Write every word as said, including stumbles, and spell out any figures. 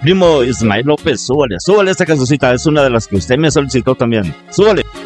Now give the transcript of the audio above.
primo Ismael López, súbale, súbale esta cancioncita, es una de las que usted me solicitó también. Súbale.